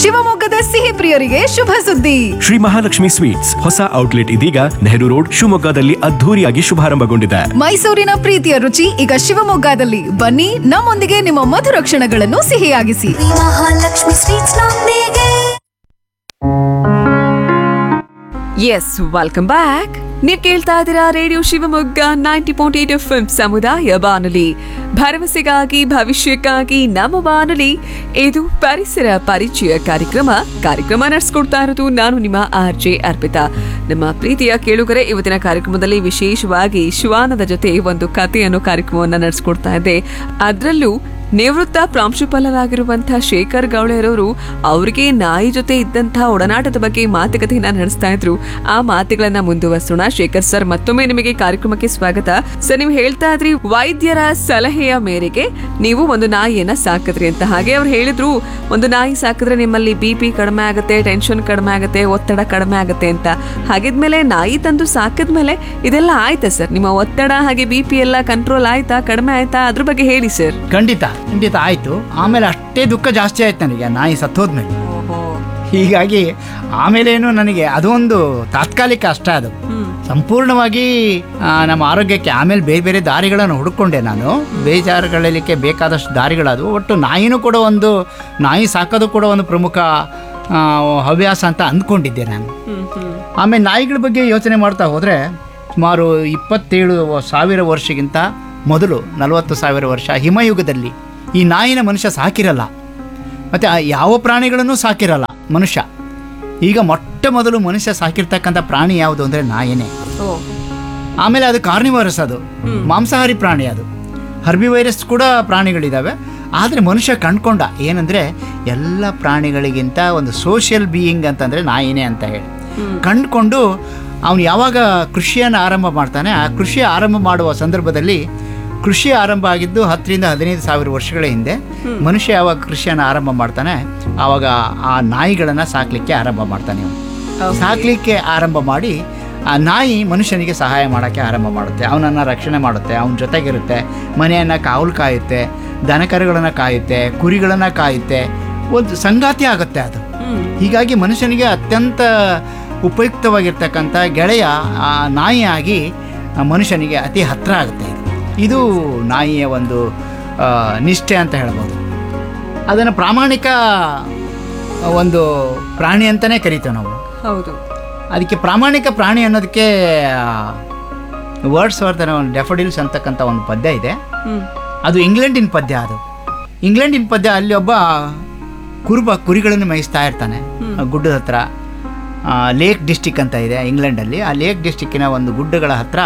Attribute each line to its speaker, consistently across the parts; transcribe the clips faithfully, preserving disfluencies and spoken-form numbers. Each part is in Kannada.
Speaker 1: ಶಿವಮೊಗ್ಗದ ಸಿಹಿ ಪ್ರಿಯರಿಗೆ ಶುಭ ಸುದ್ದಿ.
Speaker 2: ಶ್ರೀ ಮಹಾಲಕ್ಷ್ಮಿ ಸ್ವೀಟ್ಸ್ ಹೊಸ ಔಟ್ಲೆಟ್ ಇದೀಗ ನೆಹರು ರೋಡ್ ಶಿವಮೊಗ್ಗದಲ್ಲಿ ಅದ್ಧೂರಿಯಾಗಿ ಶುಭಾರಂಭಗೊಂಡಿದೆ.
Speaker 1: ಮೈಸೂರಿನ ಪ್ರೀತಿಯ ರುಚಿ ಈಗ ಶಿವಮೊಗ್ಗದಲ್ಲಿ. ಬನ್ನಿ, ನಮ್ಮೊಂದಿಗೆ ನಿಮ್ಮ ಮಧುರ ಕ್ಷಣಗಳನ್ನು ಸಿಹಿಯಾಗಿಸಿ.
Speaker 3: ಮಹಾಲಕ್ಷ್ಮಿ ಸ್ವೀಟ್ಸ್ ನೊಂದಿಗೆ.
Speaker 4: S, welcome back. ನೀವು ಕೇಳ್ತಾ ಇದ್ದೀರಾ radio Shivamogga ninety point eight F M ಸಮುದಾಯ ಬಾನುಲಿ, ಭರವಸೆಗಾಗಿ ಭವಿಷ್ಯಕ್ಕಾಗಿ ನಮ್ಮ ಬಾನುಲಿ. ಇದು ಪರಿಸರ ಪರಿಚಯ ಕಾರ್ಯಕ್ರಮ. ಕಾರ್ಯಕ್ರಮ ನಡೆಸ್ಕೊಡ್ತಾ ಇರೋದು ನಾನು ನಿಮ್ಮ ಆರ್ ಜೆ ಅರ್ಪಿತಾ. ನಮ್ಮ ಪ್ರೀತಿಯ ಕೇಳುಗರೆ, ಇವತ್ತಿನ ಕಾರ್ಯಕ್ರಮದಲ್ಲಿ ವಿಶೇಷವಾಗಿ ಶ್ವಾನದ ಜೊತೆ ಒಂದು ಕಥೆಯನ್ನು ಕಾರ್ಯಕ್ರಮವನ್ನು ನಡೆಸ್ಕೊಡ್ತಾ ಇದ್ದೆ. ಅದರಲ್ಲೂ ನಿವೃತ್ತ ಪ್ರಾಂಶುಪಾಲರಾಗಿರುವಂತಹ ಶೇಖರ್ ಗೌಳೆರವರು ಅವರಿಗೆ ನಾಯಿ ಜೊತೆ ಇದ್ದಂತಹ ಒಡನಾಟದ ಬಗ್ಗೆ ಮಾತುಕತೆಯನ್ನ ನಡೆಸ್ತಾ ಇದ್ರು. ಆ ಮಾತುಗಳನ್ನ ಮುಂದುವರಿಸೋಣ. ಶೇಖರ್ ಸರ್, ಮತ್ತೊಮ್ಮೆ ನಿಮಗೆ ಕಾರ್ಯಕ್ರಮಕ್ಕೆ ಸ್ವಾಗತ. ಸರ್, ನೀವು ಹೇಳ್ತಾ ಇದ್ರಿ ವೈದ್ಯರ ಸಲಹೆಯ ಮೇರೆಗೆ ನೀವು ಒಂದು ನಾಯಿಯನ್ನ ಸಾಕಿದ್ರಿ ಅಂತ. ಹಾಗೆ ಅವ್ರು ಹೇಳಿದ್ರು, ಒಂದು ನಾಯಿ ಸಾಕಿದ್ರೆ ನಿಮ್ಮಲ್ಲಿ ಬಿ ಪಿ ಕಡಿಮೆ ಆಗುತ್ತೆ, ಟೆನ್ಷನ್ ಕಡಿಮೆ ಆಗುತ್ತೆ, ಒತ್ತಡ ಕಡಿಮೆ ಆಗುತ್ತೆ ಅಂತ. ಹಾಗಿದ್ಮೇಲೆ ನಾಯಿ ತಂದು ಸಾಕಿದ್ಮೇಲೆ ಇದೆಲ್ಲ ಆಯ್ತಾ ಸರ್? ನಿಮ್ಮ ಒತ್ತಡ ಹಾಗೆ ಬಿ ಪಿ ಎಲ್ಲ ಕಂಟ್ರೋಲ್ ಆಯ್ತಾ, ಕಡಿಮೆ ಆಯ್ತಾ? ಅದ್ರ ಬಗ್ಗೆ ಹೇಳಿ ಸರ್.
Speaker 5: ಖಂಡಿತ ಖಂಡಿತ ಆಯಿತು. ಆಮೇಲೆ ಅಷ್ಟೇ ದುಃಖ ಜಾಸ್ತಿ ಆಯ್ತು ನನಗೆ ನಾಯಿ ಸತ್ತೋದ್ಮೇಲೆ. ಹೀಗಾಗಿ ಆಮೇಲೇನು ನನಗೆ ಅದೊಂದು ತಾತ್ಕಾಲಿಕ ಅಷ್ಟೇ. ಅದು ಸಂಪೂರ್ಣವಾಗಿ ನಮ್ಮ ಆರೋಗ್ಯಕ್ಕೆ ಆಮೇಲೆ ಬೇರೆ ಬೇರೆ ದಾರಿಗಳನ್ನು ಹುಡುಕೊಂಡೆ ನಾನು. ಬೇಜಾರುಗಳಲಿಕ್ಕೆ ಬೇಕಾದಷ್ಟು ದಾರಿಗಳದು. ಒಟ್ಟು ನಾಯಿನೂ ಕೂಡ ಒಂದು ನಾಯಿ ಸಾಕೋದು ಕೂಡ ಒಂದು ಪ್ರಮುಖ ಹವ್ಯಾಸ ಅಂತ ಅಂದ್ಕೊಂಡಿದ್ದೆ ನಾನು. ಆಮೇಲೆ ನಾಯಿಗಳ ಬಗ್ಗೆ ಯೋಚನೆ ಮಾಡ್ತಾ ಹೋದರೆ ಸುಮಾರು ಇಪ್ಪತ್ತೇಳು ಸಾವಿರ ವರ್ಷಕ್ಕಿಂತ ಮೊದಲು, ನಲವತ್ತು ಸಾವಿರ ವರ್ಷ ಹಿಮಯುಗದಲ್ಲಿ ಈ ನಾಯಿನ ಮನುಷ್ಯ ಸಾಕಿರಲ್ಲ. ಮತ್ತು ಯಾವ ಪ್ರಾಣಿಗಳನ್ನು ಸಾಕಿರಲ್ಲ ಮನುಷ್ಯ. ಈಗ ಮೊಟ್ಟ ಮೊದಲು ಮನುಷ್ಯ ಸಾಕಿರ್ತಕ್ಕಂಥ ಪ್ರಾಣಿ ಯಾವುದು ಅಂದರೆ ನಾಯಿನೇ. ಆಮೇಲೆ ಅದು ಕಾರ್ನಿವರಸ್, ಅದು ಮಾಂಸಾಹಾರಿ ಪ್ರಾಣಿ. ಅದು ಹರ್ಬಿವೈರಸ್ ಕೂಡ ಪ್ರಾಣಿಗಳಿದ್ದಾವೆ. ಆದರೆ ಮನುಷ್ಯ ಕಂಡ್ಕೊಂಡ ಏನಂದರೆ ಎಲ್ಲ ಪ್ರಾಣಿಗಳಿಗಿಂತ ಒಂದು ಸೋಷಿಯಲ್ ಬೀಯಿಂಗ್ ಅಂತಂದರೆ ನಾಯಿನೇ ಅಂತ ಹೇಳಿ ಕಂಡುಕೊಂಡು ಅವನು ಯಾವಾಗ ಕೃಷಿಯನ್ನು ಆರಂಭ ಮಾಡ್ತಾನೆ, ಆ ಕೃಷಿ ಆರಂಭ ಮಾಡುವ ಸಂದರ್ಭದಲ್ಲಿ, ಕೃಷಿ ಆರಂಭ ಆಗಿದ್ದು ಹತ್ತರಿಂದ ಹದಿನೈದು ಸಾವಿರ ವರ್ಷಗಳ ಹಿಂದೆ, ಮನುಷ್ಯ ಯಾವಾಗ ಕೃಷಿಯನ್ನು ಆರಂಭ ಮಾಡ್ತಾನೆ ಆವಾಗ ಆ ನಾಯಿಗಳನ್ನು ಸಾಕಲಿಕ್ಕೆ ಆರಂಭ ಮಾಡ್ತಾನೆ. ಅವನು ಸಾಕಲಿಕ್ಕೆ ಆರಂಭ ಮಾಡಿ ಆ ನಾಯಿ ಮನುಷ್ಯನಿಗೆ ಸಹಾಯ ಮಾಡೋಕ್ಕೆ ಆರಂಭ ಮಾಡುತ್ತೆ. ಅವನನ್ನು ರಕ್ಷಣೆ ಮಾಡುತ್ತೆ, ಅವನ ಜೊತೆಗಿರುತ್ತೆ, ಮನೆಯನ್ನು ಕಾವಲು ಕಾಯುತ್ತೆ, ದನಕರುಗಳನ್ನು ಕಾಯುತ್ತೆ, ಕುರಿಗಳನ್ನು ಕಾಯುತ್ತೆ, ಒಂದು ಸಂಗಾತಿ ಆಗುತ್ತೆ ಅದು. ಹೀಗಾಗಿ ಮನುಷ್ಯನಿಗೆ ಅತ್ಯಂತ ಉಪಯುಕ್ತವಾಗಿರ್ತಕ್ಕಂಥ ಗೆಳೆಯ ಆ ನಾಯಿಯಾಗಿ ಮನುಷ್ಯನಿಗೆ ಅತಿ ಹತ್ತಿರ ಆಗುತ್ತೆ. ಇದು ನಾಯಿಯ ಒಂದು ನಿಷ್ಠೆ ಅಂತ ಹೇಳ್ಬೋದು. ಅದನ್ನು ಪ್ರಾಮಾಣಿಕ ಒಂದು ಪ್ರಾಣಿ ಅಂತಲೇ ಕರಿತೇವೆ ನಾವು.
Speaker 4: ಹೌದು.
Speaker 5: ಅದಕ್ಕೆ ಪ್ರಾಮಾಣಿಕ ಪ್ರಾಣಿ ಅನ್ನೋದಕ್ಕೆ ವರ್ಡ್ಸ್ ವರ್ಧನ ಒಂದು ಡೆಫಡಿಲ್ಸ್ ಅಂತಕ್ಕಂಥ ಒಂದು ಪದ್ಯ ಇದೆ. ಅದು ಇಂಗ್ಲೆಂಡಿನ ಪದ್ಯ. ಅದು ಇಂಗ್ಲೆಂಡಿನ ಪದ್ಯ. ಅಲ್ಲಿ ಒಬ್ಬ ಕುರುಬ ಕುರಿಗಳನ್ನು ಮೇಯಿಸ್ತಾ ಇರ್ತಾನೆ ಗುಡ್ಡದ ಹತ್ರ. ಲೇಕ್ ಡಿಸ್ಟಿಕ್ ಅಂತ ಇದೆ ಇಂಗ್ಲೆಂಡಲ್ಲಿ. ಆ ಲೇಕ್ ಡಿಸ್ಟಿಕ್ಕಿನ ಒಂದು ಗುಡ್ಡಗಳ ಹತ್ರ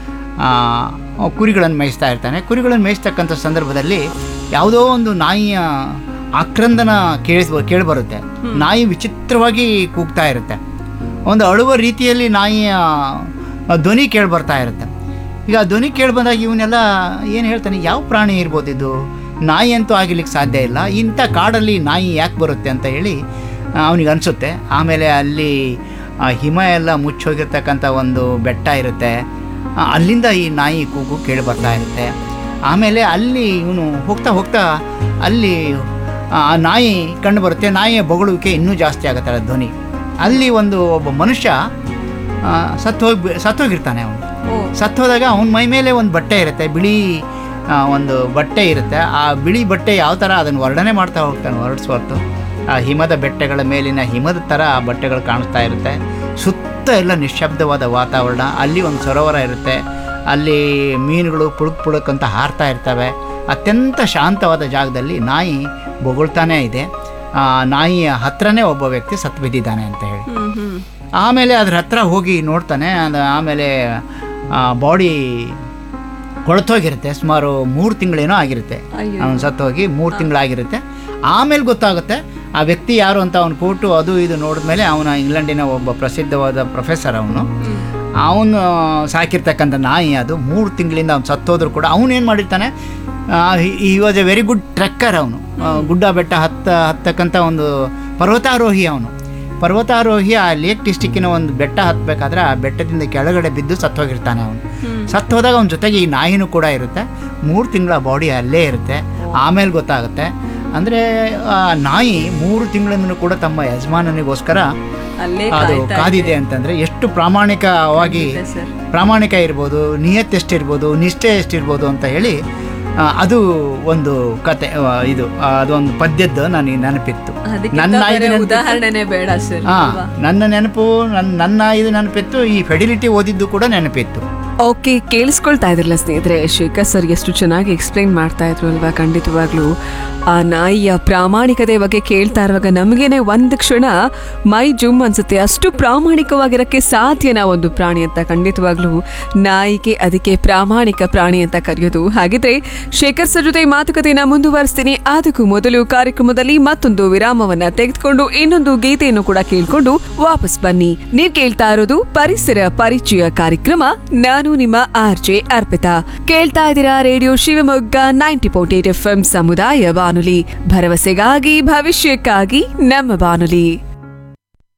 Speaker 5: ಕುರಿಗಳನ್ನು ಮೇಯಿಸ್ತಾ ಇರ್ತಾನೆ. ಕುರಿಗಳನ್ನು ಮೇಯಿಸ್ತಕ್ಕಂಥ ಸಂದರ್ಭದಲ್ಲಿ ಯಾವುದೋ ಒಂದು ನಾಯಿಯ ಆಕ್ರಂದನ ಕೇಳಿ ಕೇಳಿಬರುತ್ತೆ. ನಾಯಿ ವಿಚಿತ್ರವಾಗಿ ಕೂಗ್ತಾ ಇರುತ್ತೆ. ಒಂದು ಅಳುವ ರೀತಿಯಲ್ಲಿ ನಾಯಿಯ ಧ್ವನಿ ಕೇಳಿಬರ್ತಾ ಇರುತ್ತೆ. ಈಗ ಆ ಧ್ವನಿ ಕೇಳಿಬಂದಾಗ ಇವನ್ನೆಲ್ಲ ಏನು ಹೇಳ್ತಾನೆ, ಯಾವ ಪ್ರಾಣಿ ಇರ್ಬೋದು ಇದು, ನಾಯಿ ಅಂತೂ ಆಗಿಲಿಕ್ಕೆ ಸಾಧ್ಯ ಇಲ್ಲ, ಇಂಥ ಕಾಡಲ್ಲಿ ನಾಯಿ ಯಾಕೆ ಬರುತ್ತೆ ಅಂತ ಹೇಳಿ ಅವನಿಗೆ ಅನಿಸುತ್ತೆ. ಆಮೇಲೆ ಅಲ್ಲಿ ಹಿಮ ಎಲ್ಲ ಮುಚ್ಚೋಗಿರ್ತಕ್ಕಂಥ ಒಂದು ಬೆಟ್ಟ ಇರುತ್ತೆ. ಅಲ್ಲಿಂದ ಈ ನಾಯಿ ಕೂಗು ಕೇಳಿ ಬರ್ತಾ ಇರುತ್ತೆ. ಆಮೇಲೆ ಅಲ್ಲಿ ಇವನು ಹೋಗ್ತಾ ಹೋಗ್ತಾ ಅಲ್ಲಿ ಆ ನಾಯಿ ಕಂಡು ಬರುತ್ತೆ. ನಾಯಿಯ ಬೊಗಳುವಿಕೆ ಇನ್ನೂ ಜಾಸ್ತಿ ಆಗುತ್ತೆ ಆ ಧ್ವನಿ. ಅಲ್ಲಿ ಒಂದು ಒಬ್ಬ ಮನುಷ್ಯ ಸತ್ತು ಹೋಗಿ ಸತ್ತೋಗಿರ್ತಾನೆ. ಅವನು ಸತ್ತೋದಾಗ ಅವನ ಮೈ ಮೇಲೆ ಒಂದು ಬಟ್ಟೆ ಇರುತ್ತೆ, ಬಿಳಿ ಒಂದು ಬಟ್ಟೆ ಇರುತ್ತೆ. ಆ ಬಿಳಿ ಬಟ್ಟೆ ಯಾವ ಥರ ಅದನ್ನು ವರ್ಣನೆ ಮಾಡ್ತಾ ಹೋಗ್ತಾನೆ ಹೊರಡಿಸ್ವರ್ತು. ಆ ಹಿಮದ ಬೆಟ್ಟಗಳ ಮೇಲಿನ ಹಿಮದ ಥರ ಆ ಬಟ್ಟೆಗಳು ಕಾಣಿಸ್ತಾ ಇರುತ್ತೆ. ಸುತ್ತ ಎಲ್ಲ ನಿಶ್ಶಬ್ದವಾದ ವಾತಾವರಣ. ಅಲ್ಲಿ ಒಂದು ಸರೋವರ ಇರುತ್ತೆ. ಅಲ್ಲಿ ಮೀನುಗಳು ಪುಳುಕ್ ಪುಳುಕ್ ಅಂತ ಹಾರ್ತಾ ಇರ್ತವೆ. ಅತ್ಯಂತ ಶಾಂತವಾದ ಜಾಗದಲ್ಲಿ ನಾಯಿ ಬೊಗಳ್ತಾನೇ ಇದೆ. ಆ ನಾಯಿಯ ಹತ್ರನೇ ಒಬ್ಬ ವ್ಯಕ್ತಿ ಸತ್ತು ಬಿದ್ದಿದ್ದಾನೆ ಅಂತ ಹೇಳಿ. ಆಮೇಲೆ ಅದ್ರ ಹತ್ರ ಹೋಗಿ ನೋಡ್ತಾನೆ. ಅದು ಆಮೇಲೆ ಬಾಡಿ ಕೊಳ್ತೋಗಿರುತ್ತೆ. ಸುಮಾರು ಮೂರು ತಿಂಗಳೇನೋ ಆಗಿರುತ್ತೆ ಅವನು ಸತ್ತು ಹೋಗಿ. ಮೂರು ತಿಂಗಳಾಗಿರುತ್ತೆ. ಆಮೇಲೆ ಗೊತ್ತಾಗುತ್ತೆ ಆ ವ್ಯಕ್ತಿ ಯಾರು ಅಂತ. ಅವನು ಫೋಟೋ ಅದು ಇದು ನೋಡಿದ್ಮೇಲೆ ಅವನ ಇಂಗ್ಲೆಂಡಿನ ಒಬ್ಬ ಪ್ರಸಿದ್ಧವಾದ ಪ್ರೊಫೆಸರ್ ಅವನು. ಅವನು ಸಾಕಿರ್ತಕ್ಕಂಥ ನಾಯಿ ಅದು. ಮೂರು ತಿಂಗಳಿಂದ ಅವ್ನು ಸತ್ತೋದ್ರು ಕೂಡ ಅವನೇನು ಮಾಡಿರ್ತಾನೆ, ಈ was A very good trekker. ಅವನು ಗುಡ್ಡ ಬೆಟ್ಟ ಹತ್ತ ಹತ್ತಕ್ಕಂಥ ಒಂದು ಪರ್ವತಾರೋಹಿ. ಅವನು ಪರ್ವತಾರೋಹಿ ಆ ಲೇಕ್ ಡಿಸ್ಟಿಕ್ಕಿನ ಒಂದು ಬೆಟ್ಟ ಹತ್ತಬೇಕಾದ್ರೆ ಆ ಬೆಟ್ಟದಿಂದ ಕೆಳಗಡೆ ಬಿದ್ದು ಸತ್ತೋಗಿರ್ತಾನೆ. ಅವನು ಸತ್ತೋದಾಗ ಅವನ ಜೊತೆಗೆ ಈ ನಾಯಿನೂ ಕೂಡ ಇರುತ್ತೆ. ಮೂರು ತಿಂಗಳ ಬಾಡಿ ಅಲ್ಲೇ ಇರುತ್ತೆ. ಆಮೇಲೆ ಗೊತ್ತಾಗುತ್ತೆ ಅಂದರೆ ನಾಯಿ ಮೂರು ತಿಂಗಳಿಂದಲೂ ಕೂಡ ತಮ್ಮ ಯಜಮಾನನಿಗೋಸ್ಕರ
Speaker 4: ಅಲ್ಲೇ
Speaker 5: ಅದು
Speaker 4: ಕಾಯ್ತಾ
Speaker 5: ಕಾದಿದೆ ಅಂತಂದರೆ ಎಷ್ಟು ಪ್ರಾಮಾಣಿಕವಾಗಿ
Speaker 4: ಇದೆ ಸರ್.
Speaker 5: ಪ್ರಾಮಾಣಿಕ ಇರ್ಬೋದು, ನಿಯತ್ ಎಷ್ಟಿರ್ಬೋದು, ನಿಷ್ಠೆ ಎಷ್ಟಿರ್ಬೋದು ಅಂತ ಹೇಳಿ ಆ, ಅದು ಒಂದು ಕತೆ ಆ, ಇದು ಆ, ಅದೊಂದು ಪದ್ಯದ್ದು ನನಗೆ ನೆನಪಿತ್ತು.
Speaker 4: ಅದಕ್ಕಿಂತ
Speaker 5: ನನ್ನ
Speaker 4: ಬೇರೆ
Speaker 5: ಇದು ನೆನಪಿತ್ತು.
Speaker 4: ಉದಾಹರಣೆನೇ ಬೇಡ ಸರ್.
Speaker 5: ಹಾ, ನನ್ನ ನೆನಪು ನನ್ನ ನನ್ನ ಇದು ನೆನಪಿತ್ತು, ಈ ಫೆಡಿಲಿಟಿ ಓದಿದ್ದು ಕೂಡ ನೆನಪಿತ್ತು.
Speaker 4: ಓಕೆ, ಕೇಳಿಸ್ಕೊಳ್ತಾ ಇದ್ರಲ್ಲ ಸ್ನೇಹಿತರೆ, ಶೇಖರ್ ಸರ್ ಎಷ್ಟು ಚೆನ್ನಾಗಿ ಎಕ್ಸ್ಪ್ಲೈನ್ ಮಾಡ್ತಾ ಇದ್ರು ಅಲ್ವಾ. ಖಂಡಿತವಾಗ್ಲೂ ಆ ನಾಯಿಯ ಪ್ರಾಮಾಣಿಕತೆ ಬಗ್ಗೆ ಕೇಳ್ತಾ ಇರುವಾಗ ನಮಗೇನೆ ಒಂದು ಕ್ಷಣ ಮೈ ಜುಮ್ ಅನ್ಸುತ್ತೆ. ಅಷ್ಟು ಪ್ರಾಮಾಣಿಕವಾಗಿರಕ್ಕೆ ಸಾಧ್ಯನಾ ಒಂದು ಪ್ರಾಣಿ ಅಂತ. ಖಂಡಿತವಾಗ್ಲೂ ನಾಯಿಗೆ ಅದಕ್ಕೆ ಪ್ರಾಮಾಣಿಕ ಪ್ರಾಣಿ ಅಂತ ಕರೆಯೋದು. ಹಾಗಿದ್ರೆ ಶೇಖರ್ ಸರ್ ಜೊತೆ ಮಾತುಕತೆನ ಮುಂದುವರಿಸ್ತೀನಿ. ಅದಕ್ಕೂ ಮೊದಲು ಕಾರ್ಯಕ್ರಮದಲ್ಲಿ ಮತ್ತೊಂದು ವಿರಾಮವನ್ನ ತೆಗೆದುಕೊಂಡು ಇನ್ನೊಂದು ಗೀತೆಯನ್ನು ಕೂಡ ಕೇಳ್ಕೊಂಡು ವಾಪಸ್ ಬನ್ನಿ. ನೀವ್ ಕೇಳ್ತಾ ಇರೋದು ಪರಿಸರ ಪರಿಚಯ ಕಾರ್ಯಕ್ರಮ. ನಾನು ನಿಮ್ಮ ಆರ್ ಜೆ ಅರ್ಪಿತಾ. ಕೇಳ್ತಾ ಇದ್ದೀರಾ radio Shivamogga ninety point eight F M ಸಮುದಾಯ ಬಾನುಲಿ, ಭರವಸೆಗಾಗಿ ಭವಿಷ್ಯಕ್ಕಾಗಿ ನಮ್ಮ ಬಾನುಲಿ.